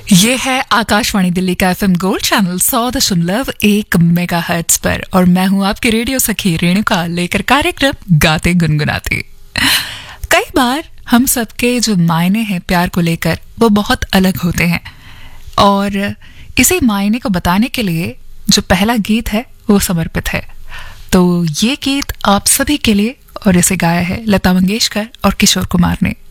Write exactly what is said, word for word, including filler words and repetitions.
ये है आकाशवाणी दिल्ली का एफएम गोल्ड चैनल सौ दशमलव एक मेगा हर्ट्ज पर और मैं हूं आपकी रेडियो सखी रेणुका लेकर कार्यक्रम गाते गुनगुनाते। कई बार हम सबके जो मायने हैं प्यार को लेकर वो बहुत अलग होते हैं और इसी मायने को बताने के लिए जो पहला गीत है वो समर्पित है। तो ये गीत आप सभी के लिए और इसे गाया है लता मंगेशकर और किशोर कुमार ने।